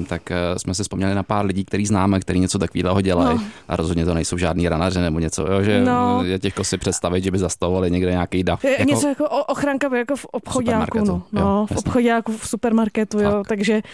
nevím, tak jsme si vzpomněli na pár lidí, který známe, který něco takového dělají a rozhodně to nejsou žádný ranaři nebo něco, jo, že je těžko si představit, že by zastavovali někde nějaký dav. Něco jako ochranka jako v obchoďáku, v obchoďáku, v supermarketu, jo, takže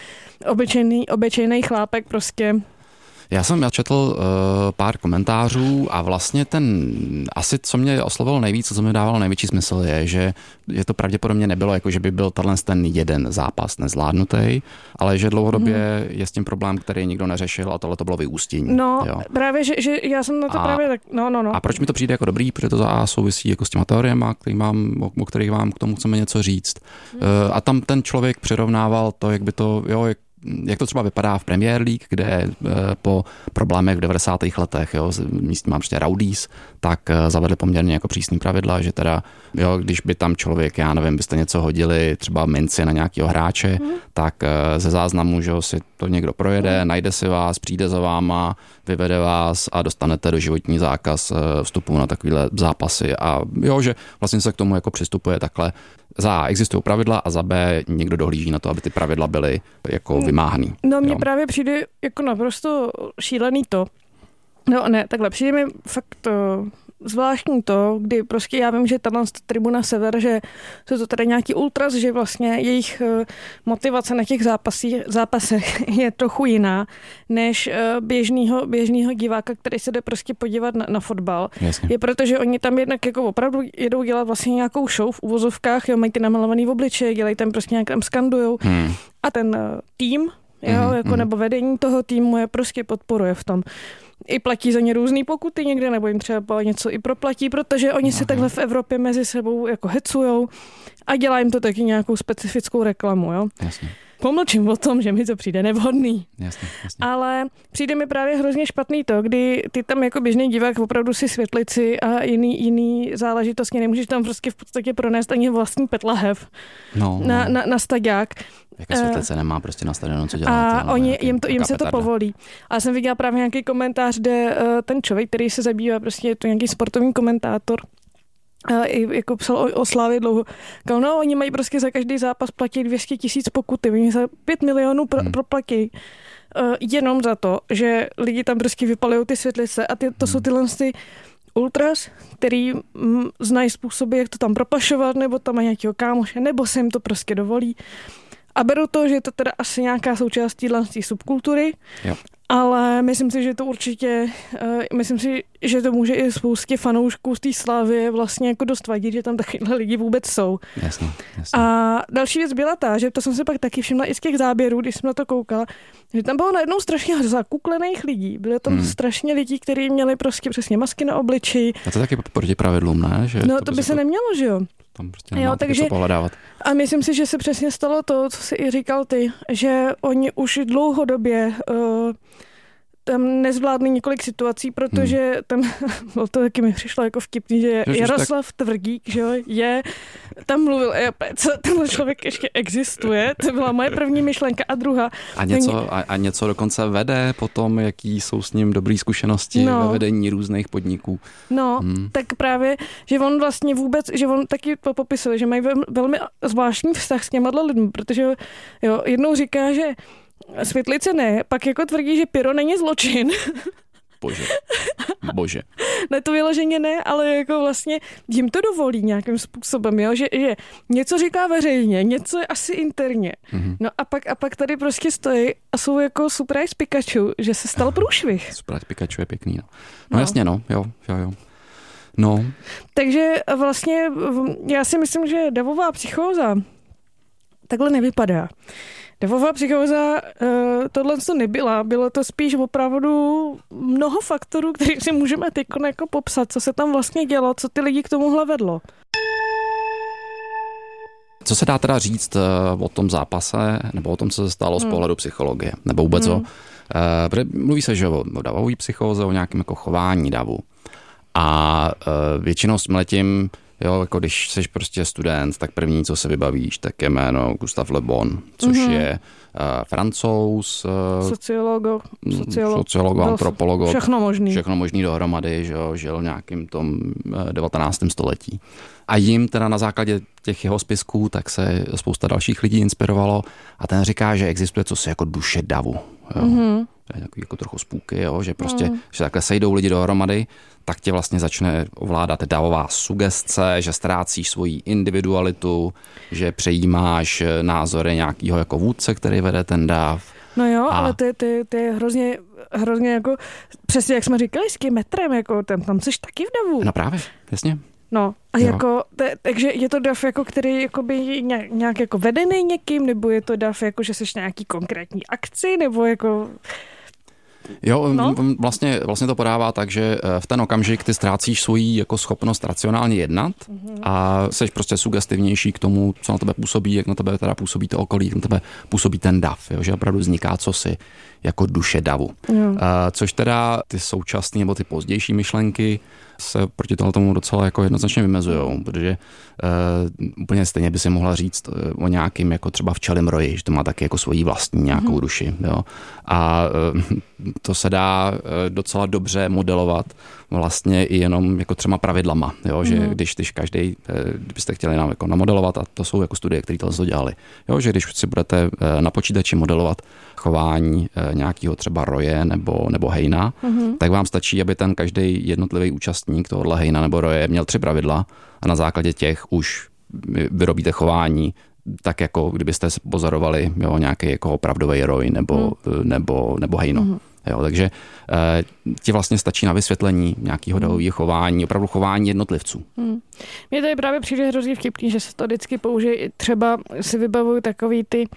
obyčejný chlápek prostě. Já jsem četl pár komentářů a vlastně asi co mě oslovilo nejvíc, co mi dávalo největší smysl je, že to pravděpodobně nebylo jako, že by byl ten jeden zápas nezvládnutý, ale že dlouhodobě je s tím problém, který nikdo neřešil a tohle to bylo vyústění. No, jo. Právě, že já jsem na to právě tak, no. A proč mi to přijde jako dobrý, protože to souvisí jako s těma teoriemi, o kterých vám k tomu chceme něco říct. A tam ten člověk přirovnával to, jak by to, jak to třeba vypadá v Premier League, kde po problémech v 90. letech, místní mám prostě Rowdies, tak zavedli poměrně jako přísný pravidla, že teda, když by tam člověk, já nevím, byste něco hodili, třeba minci na nějakého hráče, tak ze záznamu, že si to někdo projede, najde si vás, přijde za váma, vyvede vás a dostanete doživotní zákaz vstupu na takovéhle zápasy a že vlastně se k tomu jako přistupuje takhle. Za existují pravidla a za B někdo dohlíží na to, aby ty pravidla byly jako vymáhaný. No mně právě přijde jako naprosto šílený to. No ne, takhle přijde mi fakt zvláštní to, kdy prostě já vím, že tato Tribuna Sever, že jsou to tady nějaký ultras, že vlastně jejich motivace na těch zápasech je trochu jiná, než běžného diváka, který se jde prostě podívat na fotbal. Jasně. Je protože oni tam jednak jako opravdu jedou dělat vlastně nějakou show v uvozovkách, mají ty namalovaný obličeje, dělají tam prostě nějak tam skandujou. A ten tým, nebo vedení toho týmu je prostě podporuje v tom. I platí za ně různý pokuty někde, nebo jim třeba něco i proplatí, protože oni si takhle v Evropě mezi sebou jako hecujou a dělá jim to taky nějakou specifickou reklamu, jo. Jasně. Pomlčím o tom, že mi to přijde nevhodný. Jasně. Ale přijde mi právě hrozně špatný to, kdy ty tam jako běžný divák opravdu si světlici a jiný záležitosti nemůžeš tam prostě v podstatě pronést ani vlastní petlahev na stadiák. Jaká světlice nemá prostě na stadionu co dělat. A jim se to povolí. A já jsem viděla právě nějaký komentář, kde ten člověk, který se zabývá, prostě je to nějaký sportovní komentátor, jako psal o Slávě dlouho. Oni mají prostě za každý zápas platit 200 000 pokuty. Oni za 5 milionů proplatí jenom za to, že lidi tam prostě vypalují ty světlice a to jsou tyhle ultras, který znají způsoby, jak to tam propašovat, nebo tam mají nějakého kámoše, nebo se jim to prostě dovolí. A beru to, že je to teda asi nějaká součást téhle subkultury, jo. Ale myslím si, že to určitě, že to může i spoustě fanoušků z té Slávy vlastně jako dost vadit, že tam takovýhle lidi vůbec jsou. Jasně. A další věc byla ta, že to jsem se pak taky všimla i z těch záběrů, když jsem na to koukala, že tam bylo najednou strašně zakuklených lidí. Byly tam strašně lidí, kteří měli prostě přesně masky na obliči. A to taky proti pravidlům, ne? Že to by se nemělo, že jo? Tam prostě nemá co pohledávat. A myslím si, že se přesně stalo to, co jsi i říkal ty, že oni už dlouhodobě tam nezvládli několik situací, protože tam, to taky mi přišlo jako vtipný, že Jaroslav Tvrdík, že jo, tam mluvil, co tenhle člověk ještě existuje, to byla moje první myšlenka a druhá. A něco dokonce vede potom, jaký jsou s ním dobrý zkušenosti ve vedení různých podniků. Tak právě, že on vlastně vůbec, že on taky popisil, že mají velmi zvláštní vztah s těma lidmi, protože jednou říká, že světlice ne, pak jako tvrdí, že pyro není zločin. Bože. Ne, to vyloženě ne, ale jako vlastně jim to dovolí nějakým způsobem, jo? Že něco říká veřejně, něco je asi interně. No a pak tady prostě stojí a jsou jako Surprise Pikachu, že se stal průšvih. Surprise Pikachu je pěkný, no. Jasně, jo. No. Takže vlastně já si myslím, že davová psychóza takhle nevypadá. Davová psychóza tohle to nebyla, bylo to spíš opravdu mnoho faktorů, které si můžeme teď jako popsat, co se tam vlastně dělo, co ty lidi k tomuhle vedlo. Co se dá teda říct o tom zápase, nebo o tom, co se stalo z pohledu psychologie, nebo vůbec mluví se, že o davové psychóze, o nějakém jako chování davu. A většinou jsme letím, jako když jsi prostě student, tak první, co se vybavíš, tak je jméno Gustave Le Bon, což je Francouz, sociolog, antropolog, všechno možný dohromady, že jo, žil v nějakým tom 19. století. A jim teda na základě těch jeho spisků tak se spousta dalších lidí inspirovalo a ten říká, že existuje cosi jako duše davu. Jo. To je takový jako trochu spooky, jo, že prostě, že takhle sejdou lidi dohromady, tak tě vlastně začne ovládat davová sugestce, že ztrácíš svoji individualitu, že přejímáš názory nějakého jako vůdce, který vede ten dav. No jo, ale to je hrozně jako, přesně jak jsme říkali s tím metrem, jako tam jsi taky v davu. No právě, jasně. No a jako, takže je to dav, jako, který jakoby nějak jako vedený někým, nebo je to dav, jako, že jsi na nějaký konkrétní akci, nebo jako... Jo, vlastně to podává tak, že v ten okamžik ty ztrácíš svoji jako schopnost racionálně jednat a jsi prostě sugestivnější k tomu, co na tebe působí, jak na tebe teda púsobí to okolí, jak na tebe působí ten dav, jo, že opravdu vzniká cosi jako duše davu. Což teda ty současné nebo ty pozdější myšlenky se proti tomu docela jako jednoznačně vymezujou, protože úplně stejně by si mohla říct o nějakým jako třeba včelím roji, že to má taky jako svoji vlastní nějakou duši. Jo. A to se dá docela dobře modelovat vlastně i jenom jako 3 pravidlama, jo, že když každý, kdybyste chtěli nám jako namodelovat, a to jsou jako studie, které to dělali, jo, že když si budete na počítači modelovat chování nějakého třeba roje nebo hejna, tak vám stačí, aby ten každý jednotlivý účastník tohohle hejna nebo roje měl 3 pravidla a na základě těch už vyrobíte chování tak jako kdybyste pozorovali, jo, nějaký jako opravdový roj nebo hejno. Jo, takže ti vlastně stačí na vysvětlení nějakého davového chování, opravdu chování jednotlivců. Mně tady právě přijde hrozně vtipný, že se to vždycky použije. Třeba si vybavuju takový ty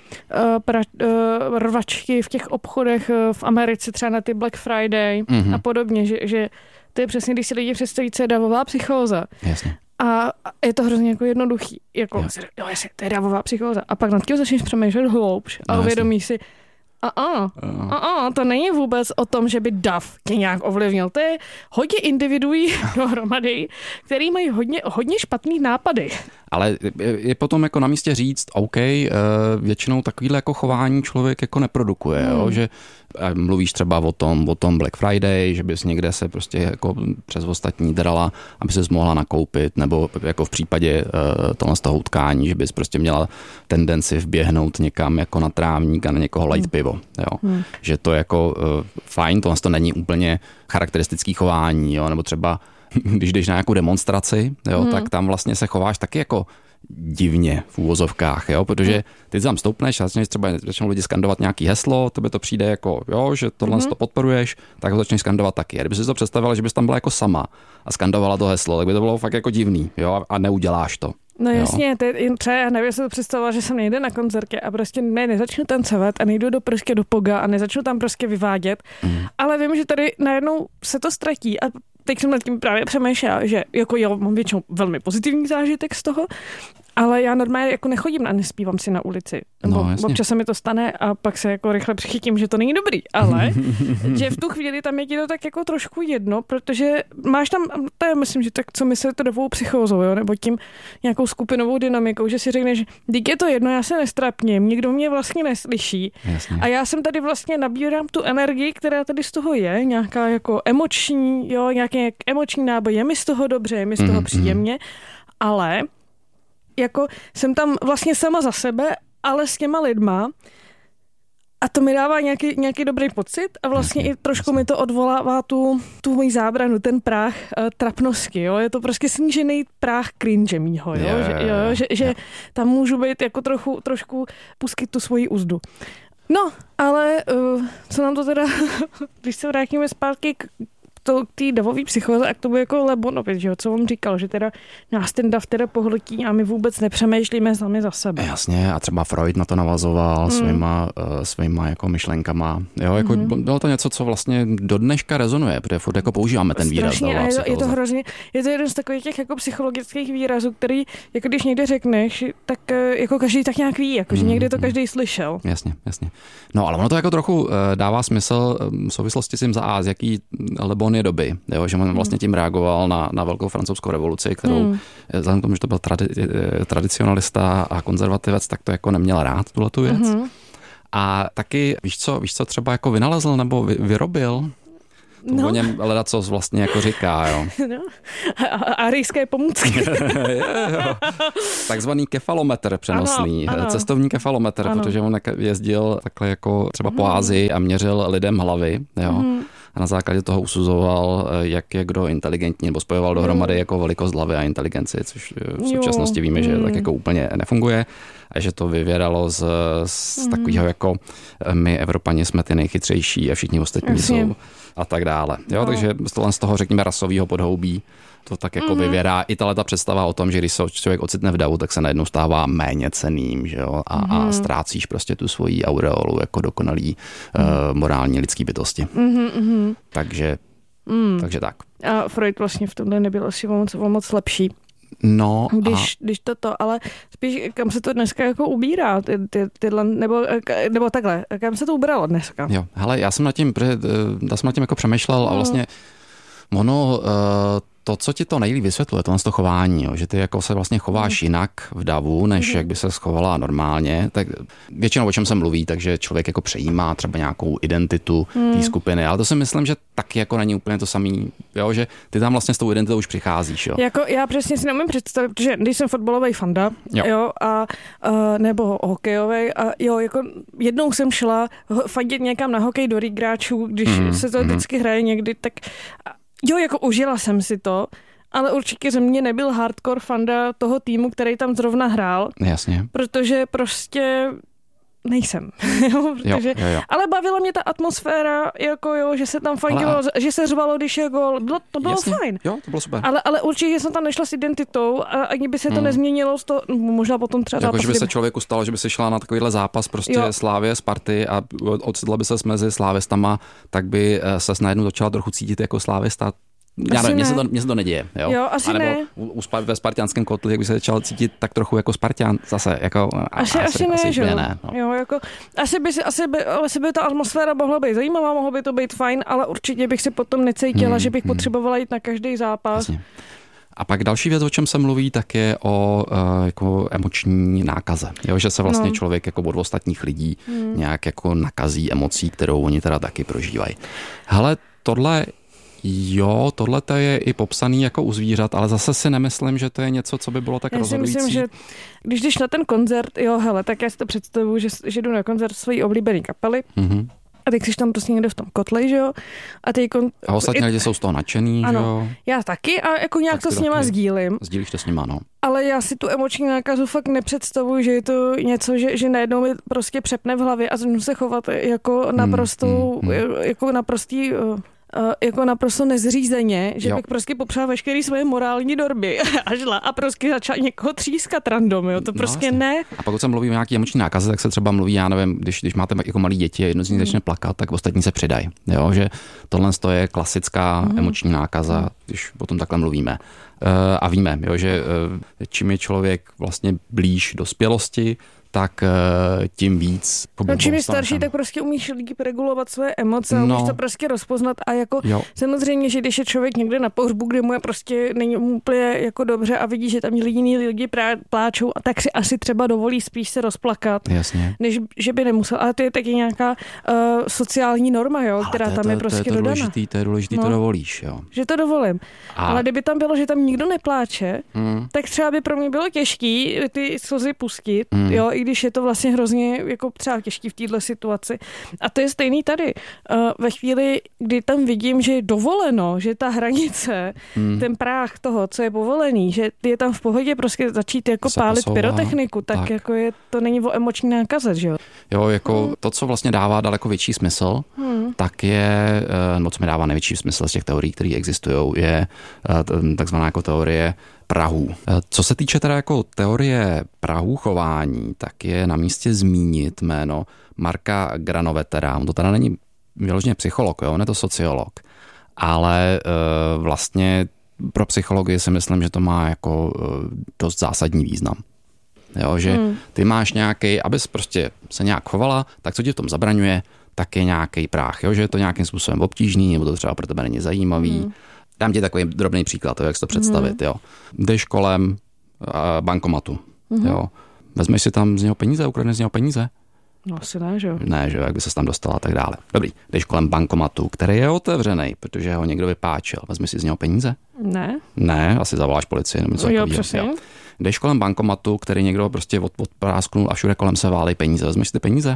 rvačky v těch obchodech v Americe, třeba na ty Black Friday a podobně, že to je přesně, když si lidi představí, co je davová psychóza. Jasně. A je to hrozně jako jednoduchý. Jako, to je davová psychóza. A pak nad tím začneš přemýšlet hloubš a uvědomíš si, to není vůbec o tom, že by dav tě nějak ovlivnil. To je hodně individuí dohromady, který mají hodně špatný nápady. Ale je potom jako na místě říct, OK, většinou takovýhle jako chování člověk jako neprodukuje, jo? Že mluvíš třeba o tom Black Friday, že bys někde se prostě jako přes ostatní drala, aby ses mohla nakoupit, nebo jako v případě tohle z toho utkání, že bys prostě měla tendenci vběhnout někam jako na trávník a na někoho lejt pivo, jo? Že to jako fajn, tohle to není úplně charakteristický chování, jo? Nebo třeba když jdeš na nějakou demonstraci, jo, tak tam vlastně se chováš taky jako divně v úvozovkách, jo, protože ty tam stoupneš a začnou lidi skandovat nějaký heslo, tebe to přijde jako, jo, že tohle to podporuješ, tak ho začneš skandovat taky. A kdyby si to představila, že bys tam byla jako sama a skandovala to heslo, tak by to bylo fakt jako divný, jo, a neuděláš to. No jasně, třeba já nevím, si to představila, že jsem nejde na koncertě a prostě nezačnu tancovat a nejdu do poga a nezačnu tam prostě vyvádět, ale vím, že tady najednou se to ztratí a teď jsem nad tím právě přemýšlela, že jako jo, mám většinou velmi pozitivní zážitek z toho, ale já normálně jako nechodím a nespívám si na ulici. Občas se mi to stane a pak se jako rychle přichytím, že to není dobrý, ale že v tu chvíli tam je ti to tak jako trošku jedno, protože máš tam, to je myslím, že tak co myslíte to davou psychózou, jo, nebo tím nějakou skupinovou dynamikou, že si řekneš, dík je to jedno, já se nestrapním, nikdo mě vlastně neslyší. Jasně. A já jsem tady vlastně nabírám tu energii, která tady z toho je, nějaká jako emoční, jo, nějaký emoční náboj, je mi z toho dobře, je mi z toho příjemně, ale jako jsem tam vlastně sama za sebe, ale s těma lidma a to mi dává nějaký dobrý pocit a vlastně i trošku mi to odvolává tu moji zábranu, ten práh trapnosti, jo, je to prostě snížený práh cringe mýho, jo, že tam můžu být jako trošku pustit tu svoji úzdu. No, ale co nám to teda, když se vrátíme zpátky k té davové psychóze a k tomu jako Lebonovi, že jo, co on říkal, že teda nás ten dav teda pohltí a my vůbec nepřemýšlíme sami za sebe. Jasně, a třeba Freud na to navazoval svýma jako myšlenkama. Jo, jako bylo to něco, co vlastně do dneška rezonuje, protože furt jako používáme ten výraz. Strašně, je to hrozně, je to jeden z takových těch jako psychologických výrazů, který jako když někde řekneš, tak jako každý tak nějak ví, jako že někdy to každý slyšel. Jasně. No, ale ono to jako trochu dává smysl v souvislosti s tím z jaký Lebon je doby, jo, že on vlastně tím reagoval na velkou francouzskou revoluci, kterou vzhledem k tomu, že to byl tradicionalista a konzervativec, tak to jako neměl rád tuhletu věc. A taky, víš co třeba jako vynalezl nebo vyrobil? To o něm ledacos vlastně jako říká, jo. No. Arijské pomůcky. Takzvaný kefalometr přenosný, ano. Cestovní kefalometr, protože on jezdil takhle jako třeba po Asii a měřil lidem hlavy, jo. A na základě toho usuzoval, jak je kdo inteligentní, nebo spojoval dohromady jako velikost hlavy a inteligenci, což v současnosti víme, že tak jako úplně nefunguje. A že to vyvěralo z takového jako my Evropani jsme ty nejchytřejší a všichni ostatní jsou a tak dále. Jo, takže z toho řekněme rasového podhoubí to tak jako vyvěrá. I ta představa o tom, že když se člověk ocitne v davu, tak se najednou stává méně cenným, že jo? A ztrácíš prostě tu svoji aureolu jako dokonalý morální lidský bytosti. Takže tak. A Freud vlastně v tomhle nebyl asi moc lepší. No, když toto, ale spíš kam se to dneska jako ubírá, nebo takhle, kam se to ubralo dneska? Jo, hele, já jsem nad tím jako přemýšlel a vlastně to, co ti to nejlíp vysvětluje, to chování, jo, že ty jako se vlastně chováš jinak v davu, než jak by se schovala normálně, tak většinou o čem se mluví, takže člověk jako přejímá třeba nějakou identitu té skupiny, ale to si myslím, že taky jako není úplně to samý, jo, že ty tam vlastně s tou identitou už přicházíš, jo. Jako já přesně si neumím představit, protože když jsem fotbalový fanda, jo a nebo hokejový a jo, jako jednou jsem šla fandit někam na hokej do rigráčů, když se to vždycky hraje někdy, tak jo, jako užila jsem si to, ale určitě ze mě nebyl hardcore fanda toho týmu, který tam zrovna hrál. Jasně. Protože prostě nejsem. Protože, jo. Ale bavila mě ta atmosféra, jako jo, že se tam fandilo, že se řvalo, když je gól. To bylo fajn. Jo, to bylo super. Ale určitě jsem tam nešla s identitou a ani by se to nezměnilo, možná potom třeba jako, že by se člověku stalo, že by se šla na takovýhle zápas prostě Slávie, Sparty a ocitla by se mezi slávistama, tak by se najednou začala trochu cítit jako slávista. Mně se to neděje. Jo, asi ne. Ve spartiánském kotli, jak by se začal cítit tak trochu jako Spartián zase. Jako, asi ne, že ne. No. Jo, jako, asi by ta atmosféra mohla být zajímavá, mohlo by to být fajn, ale určitě bych si potom necítila, že bych potřebovala jít na každý zápas. Jasně. A pak další věc, o čem se mluví, tak je o jako emoční nákaze. Jo, že se vlastně člověk jako od ostatních lidí nějak jako nakazí emocí, kterou oni teda taky prožívají. Hele, tohle to je i popsaný jako u zvířat, ale zase si nemyslím, že to je něco, co by bylo tak rozhodující. Já si myslím, že když jdeš na ten koncert, tak já si to představuju, že jdu na koncert svojí oblíbené kapely. A teď jsi tam prostě někde v tom kotli, že jo? A ostatní lidi jsou z toho nadšený, že jo? Já taky a jako nějak to s nima sdílím. Sdílíš to s nima, no. Ale já si tu emoční nákazu fakt nepředstavuju, že je to něco, že najednou mi prostě přepne v hlavě a začnu se chovat jako jako naprosto nezřízeně, že bych prostě popřela veškerý svoje morální normy a šla a prostě začala někoho třískat random, jo, to prostě ne. A pokud se mluví o nějaký emoční nákaze, tak se třeba mluví, já nevím, když máte jako malí děti a jedno z nich začne plakat, tak ostatní se přidají, jo, že tohle je klasická emoční nákaza, když o tom takhle mluvíme. A víme, jo, že čím je člověk vlastně blíž dospělosti, tak tím víc. Čím je starší, tak prostě umíš líp regulovat své emoce, umíš to prostě rozpoznat a jako samozřejmě, že když je člověk někde na pohřbu, kde mu je prostě není úplně jako dobře a vidí, že tam jiní lidi pláčou, tak si asi třeba dovolí spíš se rozplakat, než že by nemusel. Ale to je taky nějaká sociální norma, jo, která tam je prostě dodaná. To je důležitý, to dovolíš, jo. Že to dovolím. Ale kdyby tam bylo, že tam nikdo nepláče, tak třeba by pro mě bylo těžký ty slzy pustit, jo, i když je to vlastně hrozně jako třeba těžký v této situaci. A to je stejný tady. Ve chvíli, kdy tam vidím, že je dovoleno, že ta hranice, ten práh toho, co je povolený, že je tam v pohodě prostě začít jako pálit pyrotechniku, tak jako to není o emoční nákaze, že jo? Jo, jako to, co vlastně dává daleko větší smysl, tak je, co mi dává největší smysl z těch teorií, které existují, je takzvaná jako teorie prahů. Co se týče teda jako teorie prahů chování, tak je na místě zmínit jméno Marka Granovettera. On to teda není vyloženě psycholog, jo? On je to sociolog. Ale vlastně pro psychologii si myslím, že to má jako dost zásadní význam. Jo, že ty máš nějaký, abys prostě se nějak chovala, tak co ti v tom zabraňuje, tak je nějaký práh, jo? Že je to nějakým způsobem obtížný, nebo to třeba pro tebe není zajímavý. Dám ti takový drobný příklad, jak si to představit. Jo. Jdeš kolem bankomatu. Jo. Vezmeš si tam z něho peníze, ukradneš z něho peníze? No asi ne, že jo. Ne, že jo, jak by se tam dostala a tak dále. Dobrý, jdeš kolem bankomatu, který je otevřený, protože ho někdo vypáčil. Vezmi si z něho peníze? Ne. Ne, asi zavoláš policii. Nebo jo, přesně. Jo. Jdeš kolem bankomatu, který někdo prostě odprásknul a všude kolem se válej peníze. Vezmeš si ty peníze?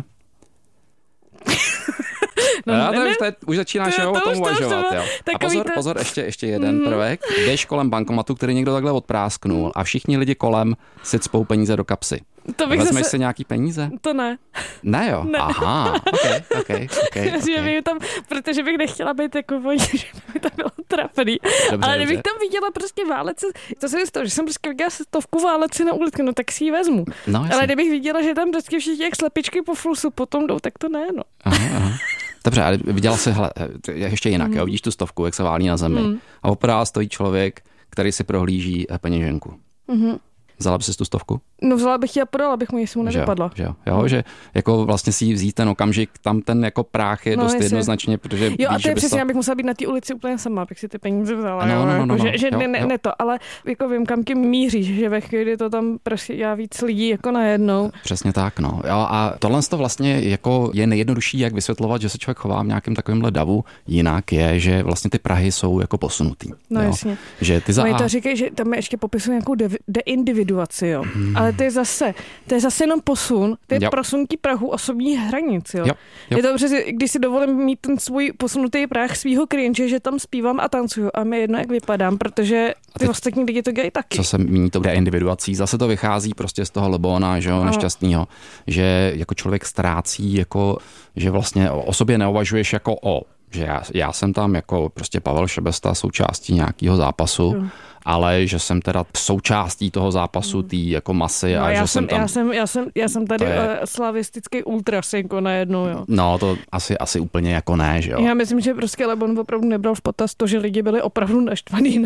No, už začínáš o tom uvažovat. Jo. A pozor, ještě jeden prvek. Jdeš kolem bankomatu, který někdo takhle odprásknul a všichni lidi kolem si cpou peníze do kapsy. Vezmeš si nějaký peníze? To ne. Ne jo? Ne. Aha, okay. Tam, protože bych nechtěla být jako že by to bylo trapný. Dobře, ale kdybych tam viděla prostě válec, to se stalo, že jsem prostě viděla 100 váleci na ulici, no tak si ji vezmu. No, ale kdybych viděla, že tam vždycky všichni jak slepičky po flusu potom jdou, tak to ne, no. Aha. Dobře, ale viděla jsi, hele, ještě jinak, jo, vidíš tu 100, jak se válí na zemi a opravdu stojí člověk, který si prohlíží peněženku. Vzala by si tu 100? No vzala bych ji a podala bych mu, jestli mu nevypadla. Že jako vlastně si ji vzít ten okamžik, tam ten jako práh je dost jednoznačně, protože jo, a to je přesně, já bych musela být na té ulici úplně sama, abych si ty peníze vzala. Ne to, ale jako vím, kam tím míříš, že ve chvíli to tam prostě já víc lidí jako najednou. Přesně tak, no. Jo, a tohle to vlastně jako je nejjednodušší, jak vysvětlovat, že se člověk chová v nějakém takovémhle davu, jinak je, že vlastně ty prahy jsou jako posunutý. No jo? Jasně. Že ty oni to říkají, že tam ještě popisují nějakou deindividuaci, jo. Ale to je zase jenom posun, to je prosunutí prahu osobních hranic, jo. Je to dobře, když si dovolím mít ten svůj posunutý prah svýho cringe, že tam zpívám a tancuju a mi jedno, jak vypadám, protože ty ostatní lidi to dělají taky. Co se míní tou deindividuací, zase to vychází prostě z toho Lebona, že jo, nešťastného, že jako člověk ztrácí, jako, že vlastně o sobě neuvažuješ jako že já jsem tam jako prostě Pavel Šebesta součástí nějakého zápasu, ale že jsem teda součástí toho zápasu té jako masy no, a já že jsem tam... Já jsem tady slavistický ultrasinko najednou, jo. No, to asi úplně jako ne, že jo. Já myslím, že prostě Lebon opravdu nebral v potaz to, že lidi byli opravdu naštvaný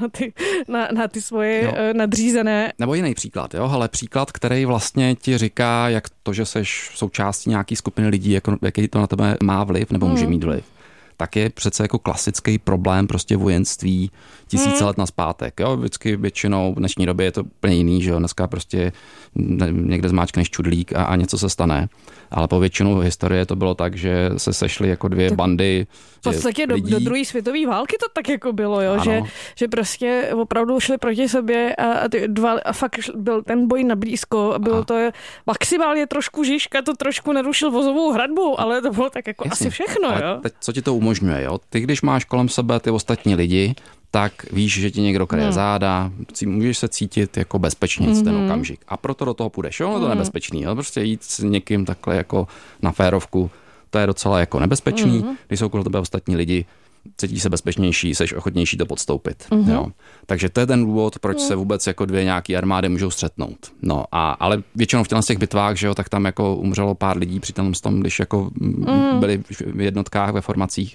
na ty svoje nadřízené. Nebo jiný příklad, jo, ale příklad, který vlastně ti říká, jak to, že seš součástí nějaký skupiny lidí, jaký to na tebe má vliv nebo může mít vliv. Tak je přece jako klasický problém prostě vojenství tisíce let nazpátek. Jo? Vždycky většinou v dnešní době je to úplně jiný, že jo? Dneska prostě někde zmáčkneš čudlík a něco se stane. Ale po většinu historie to bylo tak, že se sešly jako dvě bandy v podstatě do druhé světové války to tak jako bylo, jo? Že prostě opravdu šli proti sobě a fakt byl ten boj na blízko a bylo to maximálně trošku Žižka, to trošku narušil vozovou hradbu, ale to bylo tak jako asi všechno. Jo? Teď, co ti to umožňuje? Jo? Ty, když máš kolem sebe ty ostatní lidi, tak víš, že ti někdo kryje záda, můžeš se cítit jako bezpečně ten okamžik. A proto do toho půjdeš. Jo, to je nebezpečný. Jo? Prostě jít s někým takhle jako na férovku, to je docela jako nebezpečný. Když jsou kolem tebe ostatní lidi, cítíš se bezpečnější, seš ochotnější to podstoupit. Jo? Takže to je ten důvod, proč se vůbec jako dvě nějaký armády můžou střetnout. No, ale většinou v těch bitvách, že jo, tak tam jako umřelo pár lidí při tom, když jako byli v jednotkách, ve formacích.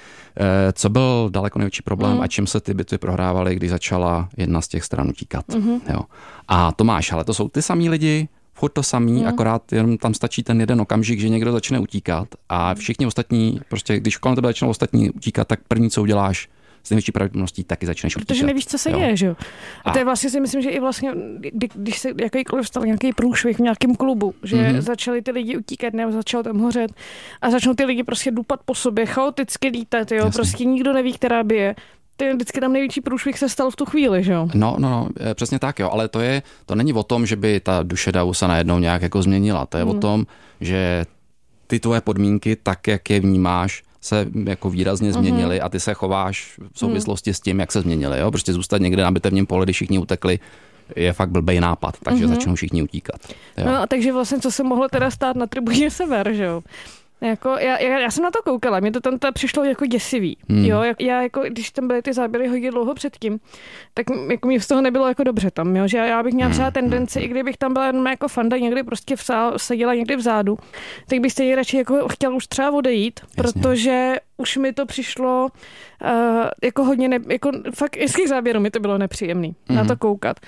Co byl daleko největší problém a čím se ty bitvy prohrávaly, když začala jedna z těch stran utíkat. Jo. A Tomáš, ale to jsou ty samý lidi, furt to samý, akorát jenom tam stačí ten jeden okamžik, že někdo začne utíkat a všichni ostatní, prostě když kolem tebe začnou ostatní utíkat, tak první, co uděláš, s největší pravděpodobností taky začneš utíkat. Protože nevíš, co se děje, že jo? A to je vlastně si myslím, že i vlastně, když se jakýkoliv stal nějaký průšvih v nějakém klubu, že začali ty lidi utíkat, nebo začalo tam hořet a začnou ty lidi prostě dupat po sobě, chaoticky lítat, jo? Prostě nikdo neví, která bije. Vždycky tam největší průšvih se stal v tu chvíli, že jo? No, přesně tak, jo, ale to není o tom, že by ta duše davu se najednou nějak jako změnila. To je o tom, že ty tvoje podmínky, tak jak je vnímáš, se jako výrazně změnily a ty se chováš v souvislosti s tím, jak se změnily. Jo? Prostě zůstat někde na bitevním poli, když všichni utekli, je fakt blbej nápad, takže začnou všichni utíkat. Jo? No a takže vlastně, co se mohlo teda stát na tribuně Sever, že jo? Jako, já jsem na to koukala, mě to tam přišlo jako děsivý. Jo? Já jako, když tam byly ty záběry hodně dlouho předtím, tak jako mě z toho nebylo jako dobře tam, jo? Že já bych měla třeba tendenci, i kdybych tam byla jenom jako fanda, někdy prostě seděla někdy vzadu, tak bych stejně radši jako chtěla už třeba odejít, protože už mi to přišlo jako hodně, jako fakt i z těch záběrů mi to bylo nepříjemný na to koukat.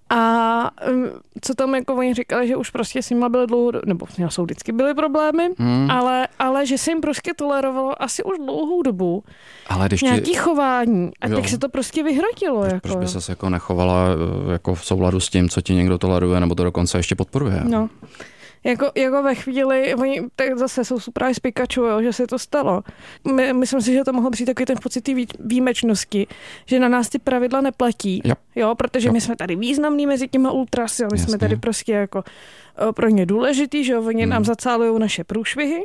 A co tam jako oni říkali, že už prostě s nima byly nebo jsou vždycky byly problémy, ale že se jim prostě tolerovalo asi už dlouhou dobu ale nějaký chování a tak se to prostě vyhrotilo. Proč by ses jako nechovala jako v souladu s tím, co ti někdo toleruje, nebo to dokonce ještě podporuje? No. Jako ve chvíli, oni tak zase jsou právě z Pikachu, jo, že se to stalo. Myslím si, že to mohlo přijít takový ten pocit výjimečnosti, že na nás ty pravidla neplatí, jo, protože my jsme tady významní mezi těma ultrasy, my jsme tady prostě jako pro ně důležitý, že jo, oni nám zacálujou naše průšvihy.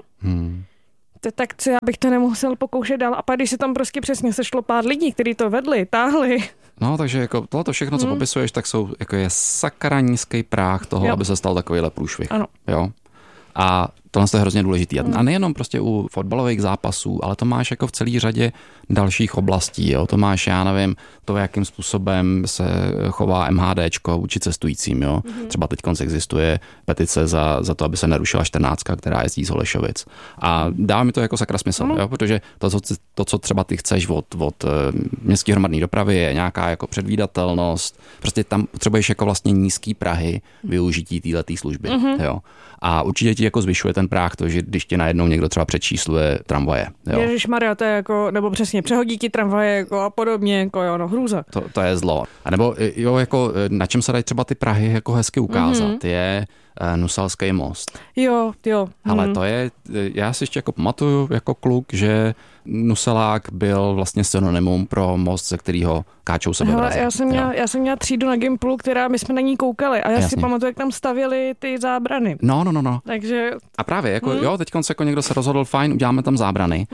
Tak co já bych to nemusel pokoušet dál. A pak, když se tam prostě přesně sešlo pár lidí, kteří to vedli, táhli. No, takže jako tohleto všechno, co popisuješ, tak jsou, jako je sakra nízký práh toho, aby se stal takovýhle průšvih. Ano. Jo. A tohle je hrozně důležitý. A nejenom prostě u fotbalových zápasů, ale to máš jako v celé řadě dalších oblastí. Jo? To máš, já nevím, to, jakým způsobem se chová MHDčko vůči cestujícím. Jo? Třeba teď existuje petice za to, aby se nerušila 14, která jezdí z Holešovic. A dá mi to jako sakra smysl, jo? Protože to, co třeba ty chceš od městské hromadné dopravy, je nějaká jako předvídatelnost. Prostě tam potřebuješ jako vlastně nízký prahy využití této služby. Jo? A určitě ti jako zvyšuje ten práh to, že když ti najednou někdo třeba přečísluje tramvaje. Ježišmarja, to je jako, nebo přesně, přehodí ti tramvaje jako a podobně, jako jo, no hrůza. To je zlo. A nebo jo, jako na čem se dají třeba ty prahy jako hezky ukázat, je Nuselský most. Jo. Ale to je, já si ještě jako pamatuju jako kluk, že Nuselák byl vlastně synonymum pro most, ze kterého káčou sebevrazi. Já jsem měla třídu na Gimplu, my jsme na ní koukali a já si pamatuju, jak tam stavěli ty zábrany. No. Takže... A právě, jako, jo, teď jako někdo se rozhodl, fajn, uděláme tam zábrany.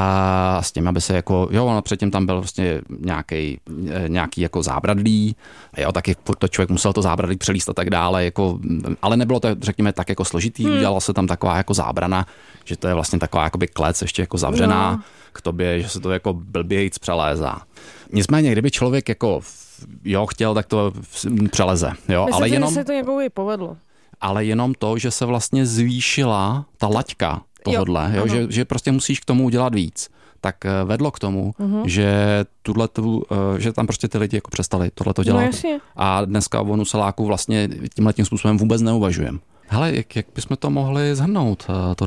A s tím, aby se jako, ale předtím tam byl vlastně nějaký jako zábradlí, jo, taky to člověk musel to zábradlí přelíst a tak dále, jako, ale nebylo to, řekněme, tak jako složitý, udělala se tam taková jako zábrana, že to je vlastně taková jakoby klec ještě jako zavřená k tobě, že se to jako blbějc přelézá. Nicméně, kdyby člověk jako chtěl, tak to přeleze, jo, myslím, ale jenom... že se to jako i povedlo. Ale jenom to, že se vlastně zvýšila ta laťka tohodle, že prostě musíš k tomu udělat víc, tak vedlo k tomu, že že tam prostě ty lidi jako přestali tohleto dělat. No, a dneska o Nuseláku vlastně tímhletím způsobem vůbec neuvažujeme. Hele, jak bychom to mohli shrnout, to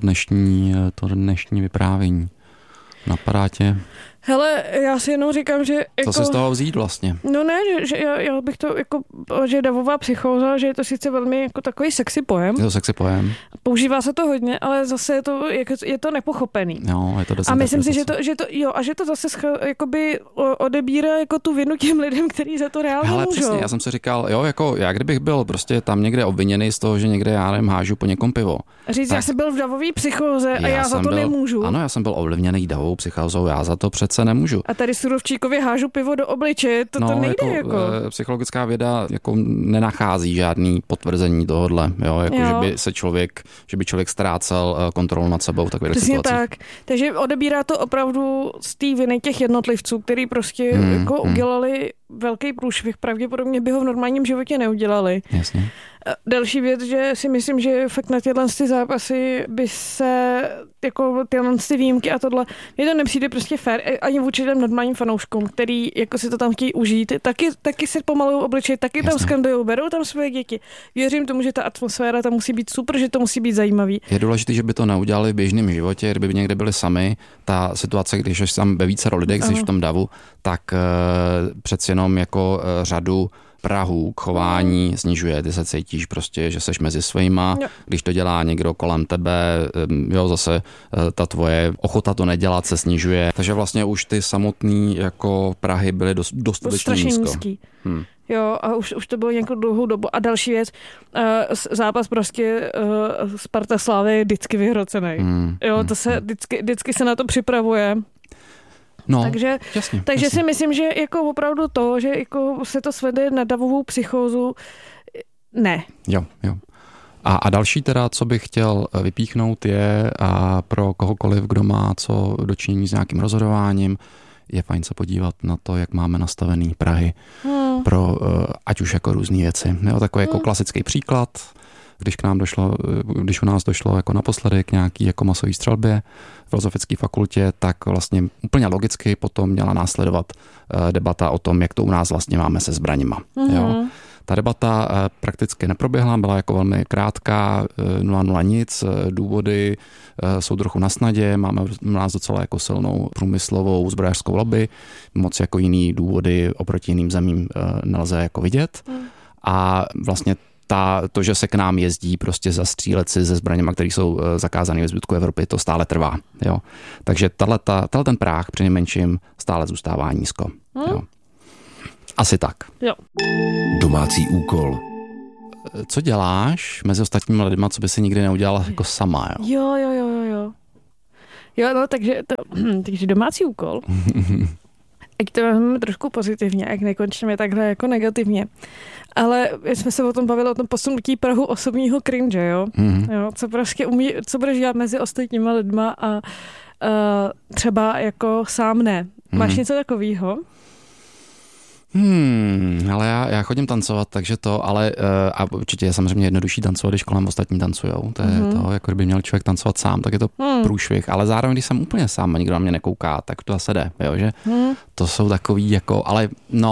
dnešní vyprávění? Napadá tě? Hele, já si jenom říkám, že... Co si z toho vzít vlastně? No ne, že já bych to jako, že davová psychóza, že je to sice velmi jako takový sexy pojem. Je to sexy pojem. Používá se to hodně, ale zase je to nepochopený. No, je to a myslím si, že to zase jakoby odebírá jako tu vinu těm lidem, kteří za to reálně můžou. Přesně, já jsem si říkal, jako já kdybych byl prostě tam někde obviněný z toho, že někde já nevím, hážu po někom pivo. Říct, já jsem byl v davové psychóze a já za to nemůžu. Ano, já jsem byl ovlivněný davovou psychózou, já za to přece nemůžu. A tady Surovčíkovi hážu pivo do obličeje, to nejde jako. Psychologická věda jako nenachází žádný potvrzení tohodle, jo, jako že by člověk ztrácel kontrolu nad sebou v takových situacích. Tak. Takže odebírá to opravdu z té viny těch jednotlivců, kteří prostě udělali velký průšvih, pravděpodobně by ho v normálním životě neudělali. Jasně. Další věc, že si myslím, že fakt na tyhle zápasy by se jako tyhle výjimky a tohle, mně to nepřijde prostě fér, ani vůči těm normálním fanouškům, který jako si to tam chtějí užít, taky se pomalují obličej, taky tam skandujou, berou tam svoje děti. Věřím tomu, že ta atmosféra tam musí být super, že to musí být zajímavý. Je důležité, že by to neudělali v běžném životě, kdyby někde byli sami. Ta situace, když jsi tam ve více lidech, jsi v tom davu, tak přeci jenom jako řadu prahu k chování snižuje. Ty se cítíš prostě, že seš mezi svýma, když to dělá někdo kolem tebe, zase ta tvoje ochota to nedělat se snižuje. Takže vlastně už ty samotný jako prahy byly dostatečně nízko. Jo, a už to bylo nějakou dlouhou dobu. A další věc, zápas prostě Sparta Slávy je vždycky vyhrocený. To vždycky se na to připravuje. No, takže jasně. si myslím, že jako opravdu to, že jako se to svede na davovou psychózu, ne. Jo. A další teda, co bych chtěl vypíchnout, je a pro kohokoliv, kdo má co dočinění s nějakým rozhodováním, je fajn se podívat na to, jak máme nastavený prahy pro ať už jako různý věci. Takový jako klasický příklad, když u nás došlo jako naposledy k nějaký jako masové střelbě v Filozofické fakultě, tak vlastně úplně logicky potom měla následovat debata o tom, jak to u nás vlastně máme se zbraněma. Jo? Ta debata prakticky neproběhla, byla jako velmi krátká, 0 nic, důvody jsou trochu na snadě, máme u nás docela jako silnou průmyslovou zbrojařskou lobby, moc jako jiný důvody oproti jiným zemím nelze jako vidět. A vlastně to, že se k nám jezdí prostě zastříleci se zbraněma, které jsou zakázané ve zbytku Evropy, to stále trvá. Jo. Takže ten práh přinejmenším stále zůstává nízko. Jo. Asi tak. Jo. Domácí úkol. Co děláš mezi ostatními lidma, co by si nikdy neudělala jako sama? Jo, no, takže domácí úkol. Ať to máme trošku pozitivně, jak nekončíme takhle jako negativně. Ale jsme se o tom bavili, o tom posunutí prahu osobního cringe, jo? Jo, co prostě co budeš dělat mezi ostatními lidma a třeba jako sám ne. Máš něco takového? Ale já chodím tancovat, takže to, ale a určitě je samozřejmě jednodušší tancovat, když kolem ostatní tancujou. To je to, jako kdyby měl člověk tancovat sám, tak je to průšvih. Ale zároveň, když jsem úplně sám a nikdo na mě nekouká, tak to zase jde, jo, že to jsou takový jako, ale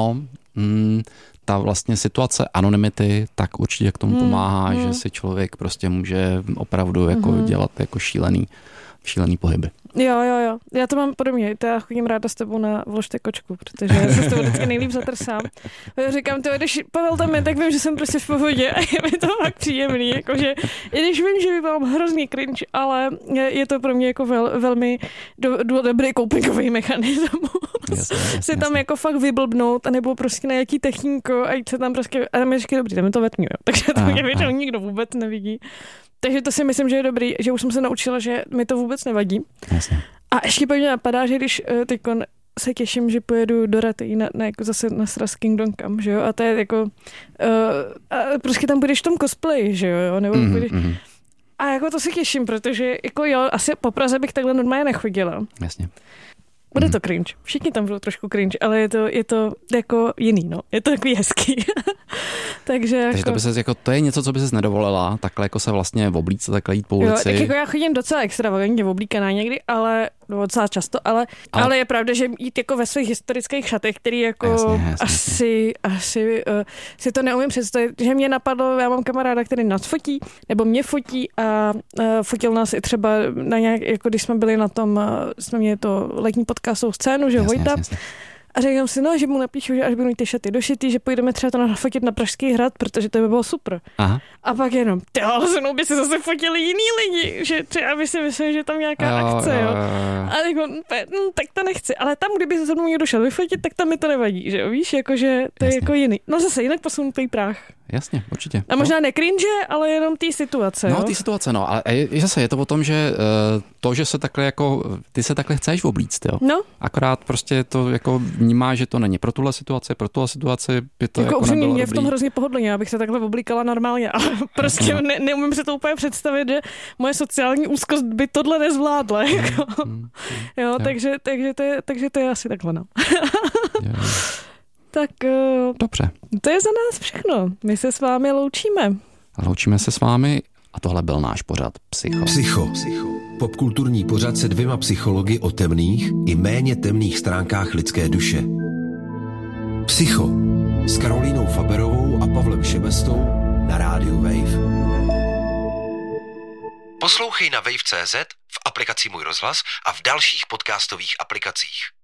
ta vlastně situace anonymity, tak určitě k tomu pomáhá, že si člověk prostě může opravdu jako dělat jako šílený pohyby. Jo. Já to mám podobně. Já chodím ráda s tebou na Vložte kočku, protože já se s tebou vždycky nejlíp zatrsám. Říkám, když Pavel tam je, tak vím, že jsem prostě v pohodě a je mi to fakt příjemný. Jakože, i když vím, že vypadám hrozný cringe, ale je to pro mě jako velmi dobrý copingový mechanismus. Si tam jako fakt vyblbnout, anebo prostě na jaký techníko, ať se tam prostě, a tam je vždycky dobrý, tam je to vetný, jo. Takže to mě většinou nikdo vůbec nevidí. Takže to si myslím, že je dobrý, že už jsem se naučila, že mi to vůbec nevadí. Jasně. A ještě po mě napadá, že když teď se těším, že pojedu do Raty jako zase na sraz Kingdom Come, že jo? A to je jako, a prostě tam budeš v tom cosplay, že jo? Nebo budeš, a jako to se těším, protože jako jo, asi po Praze bych takhle normálně nechodila. Jasně. Bude to cringe. Všichni tam budou trošku cringe, ale je to jako jiný, no. Je to takový hezký. Takže to by ses, jako, to je něco, co by ses nedovolila, takhle jako se vlastně oblíct a takhle jít po ulici. Jo, tak jako já chodím docela extravagantně oblíkaná někdy, ale docela často, ale je pravda, že jít jako ve svých historických šatech, který jako jasně. asi si to neumím představit, že mě napadlo, já mám kamaráda, který nás fotí, nebo mě fotí a fotil nás i třeba na nějak, jako když jsme byli na tom, jsme měli to letní podcastovou scénu, že Vojta. Jasně. A říkám si, že mu napíšu, že až budu mít ty šaty došitý, že půjdeme třeba to nafotit na Pražský hrad, protože to by bylo super. Aha. A pak jenom, ale se mnou by se zase fotili jiný lidi, že třeba by si mysleli, že tam nějaká akce, jo. A jako, tak to nechci. Ale tam, kdyby se mnou někdo šel vyfotit, tak tam mi to nevadí, že jo, víš, jakože to je jako jiný. No zase jinak posunutý práh. Jasně, určitě. A možná ne cringe, ale jenom té situace. No, té situace, no. Ale zase je to o tom, že to, že se takhle jako, ty se takhle chceš oblíct, jo. No. Akorát prostě to jako vnímá, že to není pro tuhle situaci by to jako upřímně, nebylo mě dobrý. v tom hrozně pohodlně, já bych se takhle oblíkala normálně, ale prostě neumím se to úplně představit, že moje sociální úzkost by tohle nezvládla. Jako. Jo, takže to je asi takhle, no. Tak dobře. To je za nás všechno. My se s vámi loučíme. Loučíme se s vámi a tohle byl náš pořad Psycho. Popkulturní pořad se 2 psychologi o temných i méně temných stránkách lidské duše. Psycho s Karolínou Faberovou a Pavlem Šebestou na rádiu Wave. Poslouchej na wave.cz, v aplikaci Můj rozhlas a v dalších podcastových aplikacích.